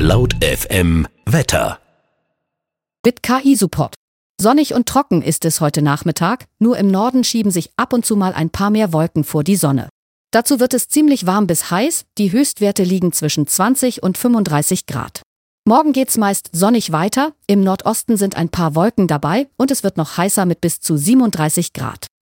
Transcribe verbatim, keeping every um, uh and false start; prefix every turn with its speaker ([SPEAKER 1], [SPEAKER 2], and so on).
[SPEAKER 1] Laut F M Wetter.
[SPEAKER 2] Mit K I-Support. Sonnig und trocken ist es heute Nachmittag, nur im Norden schieben sich ab und zu mal ein paar mehr Wolken vor die Sonne. Dazu wird es ziemlich warm bis heiß, die Höchstwerte liegen zwischen zwanzig und fünfunddreißig Grad. Morgen geht's meist sonnig weiter, im Nordosten sind ein paar Wolken dabei und es wird noch heißer mit bis zu siebenunddreißig Grad.